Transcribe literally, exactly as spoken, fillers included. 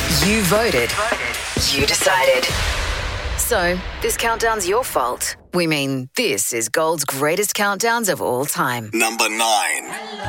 You voted. You decided. So, this countdown's your fault. We mean, this is Gold's greatest countdowns of all time. Number nine.